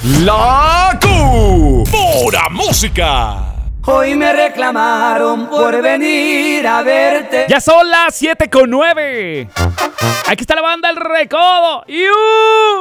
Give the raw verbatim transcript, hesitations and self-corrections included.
La Q. Pura música. Hoy me reclamaron por venir a verte. Ya son las siete con nueve. Aquí está la banda El Recodo. ¡Iu!